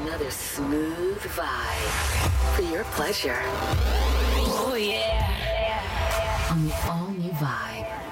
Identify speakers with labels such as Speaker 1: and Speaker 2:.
Speaker 1: another smooth vibe for your pleasure. Oh, yeah. On the all-new Vibe.